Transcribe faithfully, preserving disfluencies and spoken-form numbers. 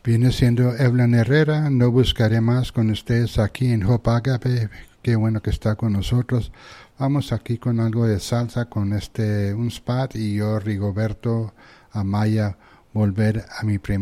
Viene siendo Evelyn Herrera. No buscaré más con ustedes aquí en Hope Agape. Qué bueno que está con nosotros. Vamos aquí con algo de salsa, con este un spot, y yo, Rigoberto Amaya, volver a mi primer